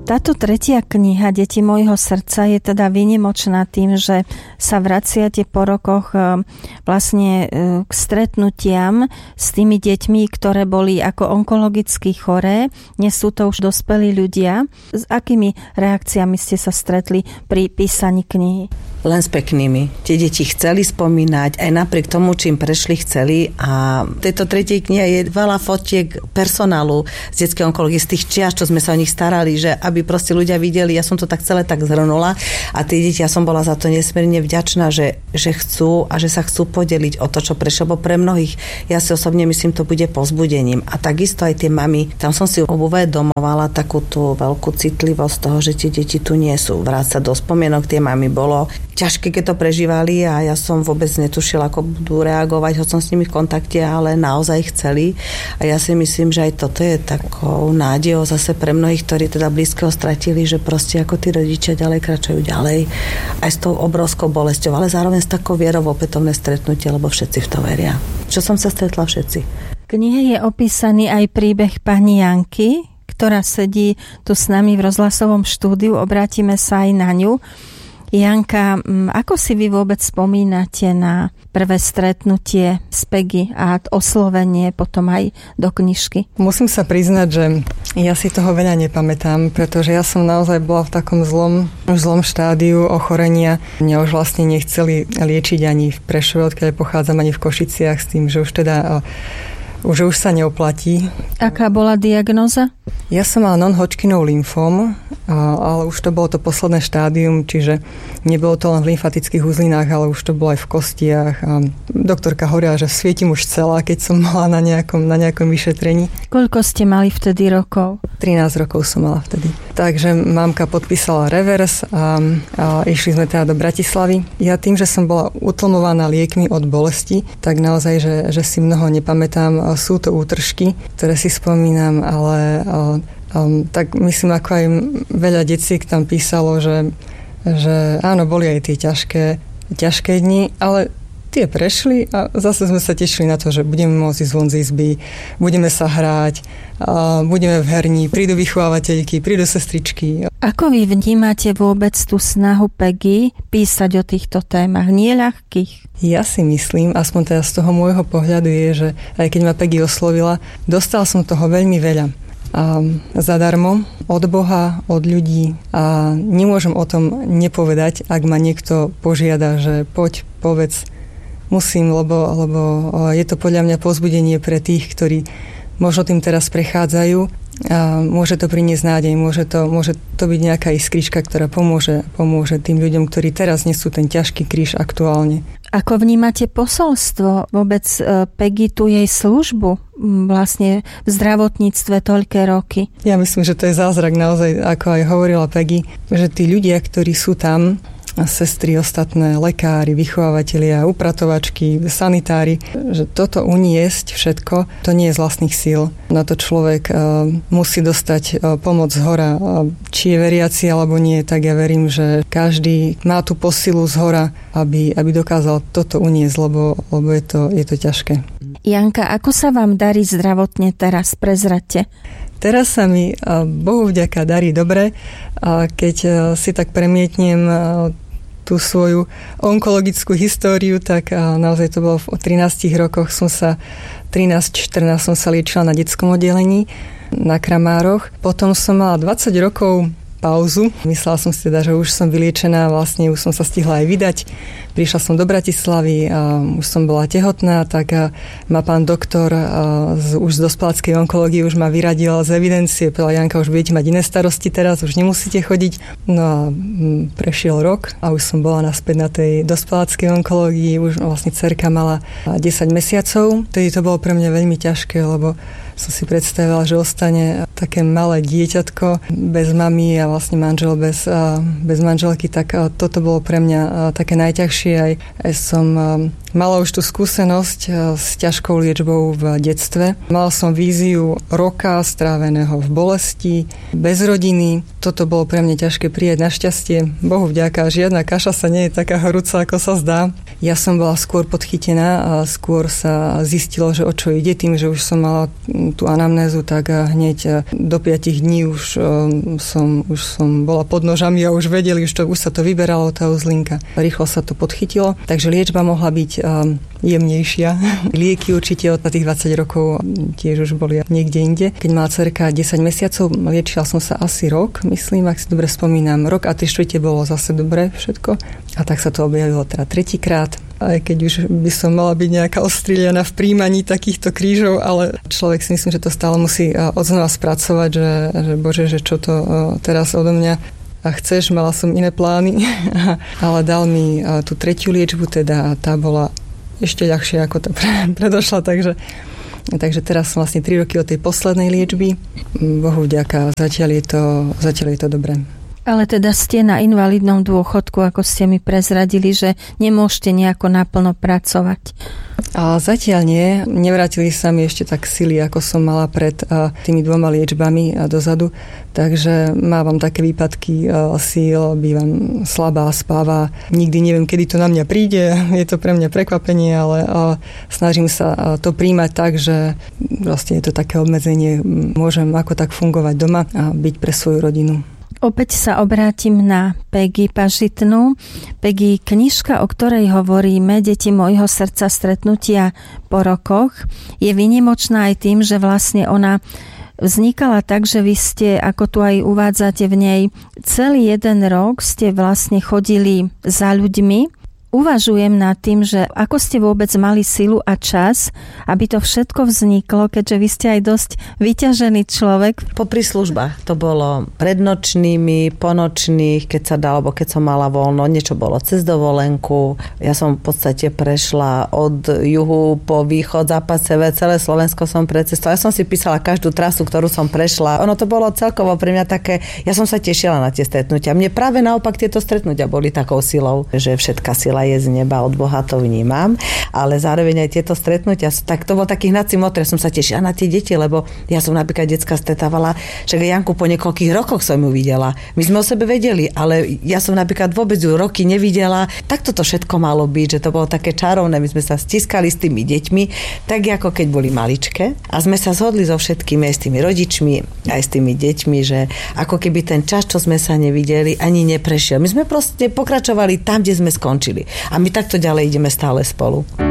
Táto tretia kniha Deti môjho srdca je teda výnimočná tým, že sa vraciate po rokoch vlastne k stretnutiam s tými deťmi, ktoré boli ako onkologicky choré. Dnes sú to už dospelí ľudia. S akými reakciami ste sa stretli pri písaní knihy? Len s peknými. Tie deti chceli spomínať, aj napriek tomu, čím prešli, chceli. A v tejto tretej knihe je veľa fotiek personálu z detskej onkológie, z tých čias, čo sme sa o nich starali, že aby proste ľudia videli, ja som to tak celé tak zhrnula a tie deti, ja som bola za to nesmierne vďačná, že chcú a že sa chcú podeliť o to, čo prešlo, bo pre mnohých, ja si osobne myslím, to bude povzbudením. A takisto aj tie mami, tam som si uvedomovala takú tú veľkú citlivosť toho, že tie deti tu nie sú. Vrácať do spomienok tie mami bolo ťažké, keď to prežívali a ja som vôbec netušila, ako budú reagovať, hoď som s nimi v kontakte, ale naozaj chceli. A ja si myslím, že aj toto je takou nádejou zase pre mnohých, ktorí teda blízkeho stratili, že proste ako tí rodičia ďalej kračujú ďalej aj s tou obrovskou bolesťou, ale zároveň s takou vierou v opätovné stretnutie, lebo všetci v to veria. Čo som sa stretla všetci. V knihe je opísaný aj príbeh pani Janky, ktorá sedí tu s nami v rozhlasovom štúdiu. Obrátime sa aj na ňu. Janka, ako si vy vôbec spomínate na prvé stretnutie s Peggy a oslovenie potom aj do knižky? Musím sa priznať, že ja si toho veľa nepamätám, pretože ja som naozaj bola v takom zlom štádiu ochorenia. Mňa už vlastne nechceli liečiť ani v Prešove, odkiaľ pochádzam, ani v Košiciach, s tým, že už teda už sa neoplatí. Aká bola diagnóza? Ja som mala non-Hodgkinov lymfóm, ale už to bolo to posledné štádium, čiže nebolo to len v lymfatických uzlinách, ale už to bolo aj v kostiach. A doktorka hovorila, že svietím už celá, keď som mala na nejakom vyšetrení. Koľko ste mali vtedy rokov? 13 rokov som mala vtedy. Takže mamka podpísala revers a išli sme teda do Bratislavy. Ja tým, že som bola utlmovaná liekmi od bolesti, tak naozaj, že si mnoho nepamätám. Sú to útržky, ktoré si spomínam, ale tak myslím, ako aj veľa deciek tam písalo, že áno, boli aj tie ťažké dni, ale tie prešli a zase sme sa tešili na to, že budeme môcť ísť von z izby, budeme sa hrať, budeme v herni, prídu vychovávateľky, prídu sestričky. Ako vy vnímate vôbec tú snahu Peggy písať o týchto témach? Nie ľahkých? Ja si myslím, aspoň teda z toho môjho pohľadu je, že aj keď ma Peggy oslovila, dostal som toho veľmi veľa. A zadarmo, od Boha, od ľudí a nemôžem o tom nepovedať, ak ma niekto požiada, že poď, povedz, musím, lebo je to podľa mňa povzbudenie pre tých, ktorí možno tým teraz prechádzajú a môže to priniesť nádej, môže to byť nejaká iskrička, ktorá pomôže tým ľuďom, ktorí teraz nesú ten ťažký kríž aktuálne. Ako vnímate posolstvo vôbec Peggy, tú jej službu vlastne v zdravotníctve toľké roky? Ja myslím, že to je zázrak naozaj, ako aj hovorila Peggy, že tí ľudia, ktorí sú tam, sestry, ostatné, lekári, vychovávateľia, upratovačky, sanitári, že toto uniesť všetko, to nie je z vlastných síl. Na to človek musí dostať pomoc zhora. Či je veriaci alebo nie, tak ja verím, že každý má tú posilu zhora, aby dokázal toto uniesť, lebo je to ťažké. Janka, ako sa vám darí zdravotne teraz? Prezraďte. Teraz sa mi, Bohu vďaka, darí dobre. Keď si tak premietnem tú svoju onkologickú históriu, tak naozaj to bolo v 13 rokoch 13-14 som sa liečila na detskom oddelení na Kramároch. Potom som mala 20 rokov pauzu. Myslela som si teda, že už som vyliečená, vlastne už som sa stihla aj vydať. Prišla som do Bratislavy a už som bola tehotná, tak ma pán doktor už z dospeláckej onkológie už ma vyradil z evidencie. Povedal: Janka, už budete mať iné starosti teraz, už nemusíte chodiť. No a prešiel rok a už som bola naspäť na tej dospeláckej onkológii. Už vlastne dcerka mala 10 mesiacov. Tedy to bolo pre mňa veľmi ťažké, lebo som si predstavila, že ostane také malé dieťatko bez mamy a vlastne manžel bez manželky, tak toto bolo pre mňa také najťažšie. Aj som mala už tú skúsenosť s ťažkou liečbou v detstve. Mala som víziu roka stráveného v bolesti, bez rodiny. Toto bolo pre mňa ťažké prijať. Našťastie, Bohu vďaka, žiadna kaša sa nie je taká horúca, ako sa zdá. Ja som bola skôr podchytená a skôr sa zistilo, že o čo ide. Tým, že už som mala tú anamnézu, tak hneď do 5 dní už som bola pod nožami a už vedeli, už sa to vyberalo, tá uzlinka. Rýchlo sa to podchytilo, takže liečba mohla byť jemnejšia. Lieky určite od tých 20 rokov tiež už boli niekde inde. Keď mala dcerka 10 mesiacov, liečila som sa asi rok, myslím, ak si dobre spomínam. Rok a 3/4 bolo zase dobre všetko. A tak sa to objavilo teda tretíkrát. Aj keď už by som mala byť nejaká ostrieľaná v príjmaní takýchto krížov, ale človek si myslím, že to stále musí odznova spracovať, že Bože, že čo to teraz odo mňa a chceš, mala som iné plány, ale dal mi tú tretiu liečbu, teda tá bola ešte ľahšia ako tá predošla, takže teraz som vlastne 3 roky od tej poslednej liečby. Bohu vďaka, zatiaľ je to dobré. Ale teda ste na invalidnom dôchodku, ako ste mi prezradili, že nemôžete nejako naplno pracovať. A zatiaľ nie. Nevrátili sa mi ešte tak sily, ako som mala pred tými 2 liečbami dozadu. Takže mávam také výpadky síl, bývam slabá, spáva. Nikdy neviem, kedy to na mňa príde. Je to pre mňa prekvapenie, ale snažím sa to príjmať tak, že vlastne je to také obmedzenie. Môžem ako tak fungovať doma a byť pre svoju rodinu. Opäť sa obrátim na Peggy Pažitnú. Peggy, knižka, o ktorej hovoríme, Deti môjho srdca, stretnutia po rokoch, je výnimočná aj tým, že vlastne ona vznikala tak, že vy ste, ako tu aj uvádzate v nej, celý 1 rok ste vlastne chodili za ľuďmi. Uvažujem nad tým, že ako ste vôbec mali silu a čas, aby to všetko vzniklo, keďže vy ste aj dosť vyťažený človek. Popri službách to bolo prednočnými, ponočných, keď sa dalo, alebo keď som mala voľno, niečo bolo cez dovolenku. Ja som v podstate prešla od juhu po východ, západ, sever, celé Slovensko som precestovala. Ja som si písala každú trasu, ktorú som prešla. Ono to bolo celkovo pre mňa také, ja som sa tešila na tie stretnutia. Mne práve naopak tieto stretnutia boli takou silou, že všetká sila je z neba, od Boha to vnímam, ale zároveň aj tieto stretnutia, tak to bol taký hnací motor, som sa tešila na tie deti, lebo ja som napríklad decka stretávala, však Janku po niekoľkých rokoch som ju videla. My sme o sebe vedeli, ale ja som napríklad vôbec ju roky nevidela. Tak toto všetko malo byť, že to bolo také čarovné, my sme sa stiskali s tými deťmi, tak ako keď boli maličké a sme sa zhodli so všetkými, aj s tými rodičmi, aj s tými deťmi, že ako keby ten čas, čo sme sa nevideli, ani neprešiel. My sme proste pokračovali tam, kde sme skončili. A my takto ďalej ideme stále spolu.